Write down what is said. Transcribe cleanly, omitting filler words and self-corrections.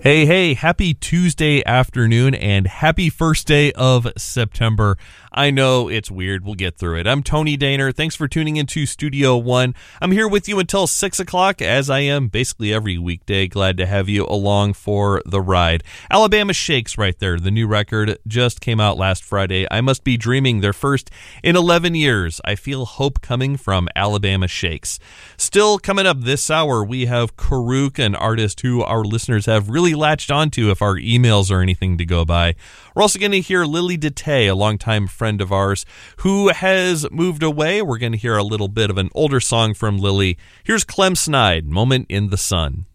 Hey, happy Tuesday afternoon and happy first day of September. I know it's weird. We'll get through it. I'm Tony Daner. Thanks for tuning into Studio One. I'm here with you until 6 o'clock, as I am basically every weekday. Glad to have you along for the ride. Alabama Shakes right there. The new record just came out last Friday. I Must Be Dreaming, their first in 11 years. I feel hope coming from Alabama Shakes. Still coming up this hour, we have Karuk, an artist who our listeners have really latched onto if our emails are anything to go by. We're also going to hear Lily DeTay, a longtime friend of ours who has moved away. We're going to hear a little bit of an older song from Lily. Here's Clem Snide, Moment in the Sun.